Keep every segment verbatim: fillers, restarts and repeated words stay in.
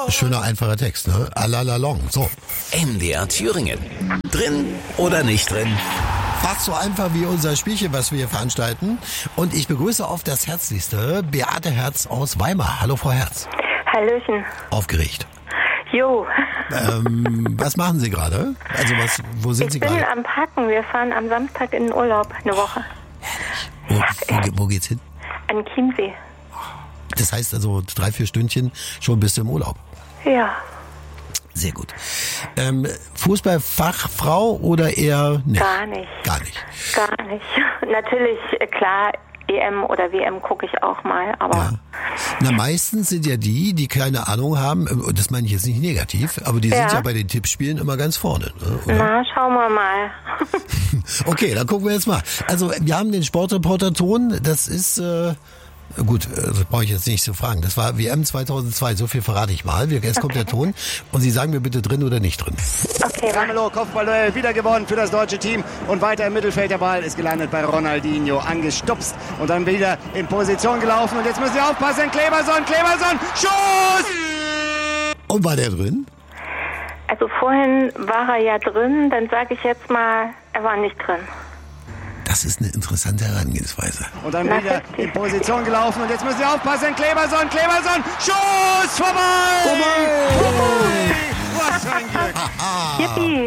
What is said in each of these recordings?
Schöner, einfacher Text, ne? Alalalong. So. M D R Thüringen. Drin oder nicht drin? Fast so einfach wie unser Spielchen, was wir hier veranstalten. Und ich begrüße auf das Herzlichste Beate Herz aus Weimar. Hallo, Frau Herz. Hallöchen. Aufgeregt. Jo. Ähm, was machen Sie gerade? Also was, wo sind ich Sie bin gerade? am Packen. Wir fahren am Samstag in den Urlaub, eine Woche. Wo, wo, wo geht's hin? An Chiemsee. Das heißt also drei, vier Stündchen, schon bist du im Urlaub. Ja. Sehr gut. Ähm, Fußballfachfrau oder eher nicht? Gar nicht. Gar nicht. Gar nicht. Natürlich, äh, klar, E M oder W M gucke ich auch mal, aber... Ja. Na, meistens sind ja die, die keine Ahnung haben, und das meine ich jetzt nicht negativ, aber die Ja. sind ja bei den Tippspielen immer ganz vorne. Ne, oder? Na, schauen wir mal. Okay, dann gucken wir jetzt mal. Also wir haben den Sportreporter-Ton, das ist... Äh, Gut, das brauche ich jetzt nicht zu fragen. Das war W M zweitausendzwei, so viel verrate ich mal. Jetzt kommt Okay. der Ton und Sie sagen mir bitte drin oder nicht drin. Okay, Ramelow, Kopfballduell, wieder gewonnen für das deutsche Team und weiter im Mittelfeld. Der Ball ist gelandet bei Ronaldinho, angestupst und dann wieder in Position gelaufen. Und jetzt müssen Sie aufpassen, Kleberson, Kleberson, Schuss! Und war der drin? also vorhin war er ja drin, dann sage ich jetzt mal, er war nicht drin. Das ist eine interessante Herangehensweise. Und dann Na, wieder fünfzig. in Position gelaufen und jetzt müssen Sie aufpassen, Kleberson, Kleberson, Schuss, vorbei! Vorbei! Was für ein Glück! Yippie.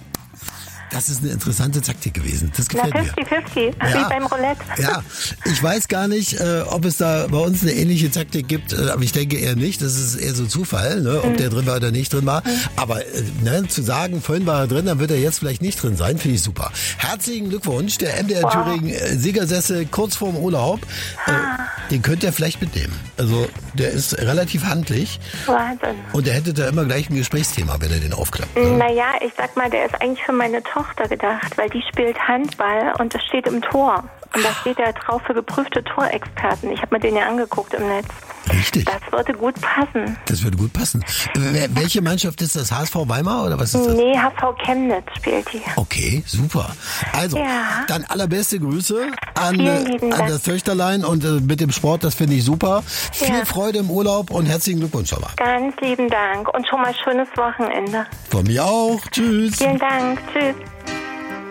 Das ist eine interessante Taktik gewesen. Das Na, gefällt mir. fünfzig fünfzig, Ja. wie beim Roulette. Ja, ich weiß gar nicht, äh, ob es da bei uns eine ähnliche Taktik gibt, äh, aber ich denke eher nicht. Das ist eher so Zufall, ne, ob der drin war oder nicht drin war. Aber äh, ne, zu sagen, vorhin war er drin, dann wird er jetzt vielleicht nicht drin sein, finde ich super. Herzlichen Glückwunsch, der M D R Wow. Thüringen äh, Siegersessel kurz vorm Urlaub. Äh, den könnt ihr vielleicht mitnehmen. Also der ist relativ handlich Wahnsinn. und der hätte da immer gleich ein Gesprächsthema, wenn er den aufklappt. Ne? Naja, ich sag mal, der ist eigentlich für meine Tochter gedacht, weil die spielt Handball und das steht im Tor. Und da steht ja drauf für geprüfte Torexperten. Ich habe mir den ja angeguckt im Netz. Richtig. Das würde gut passen. Das würde gut passen. Äh, welche Mannschaft ist das? H S V Weimar oder was ist das? Nee, H V Chemnitz spielt die. Okay, super. Also, Ja. dann allerbeste Grüße an, Vielen äh, lieben an Dank. das Töchterlein und äh, mit dem Sport, das finde ich super. Viel Ja. Freude im Urlaub und herzlichen Glückwunsch schon mal. Ganz lieben Dank und schon mal schönes Wochenende. Von mir auch. Tschüss. Vielen Dank. Tschüss.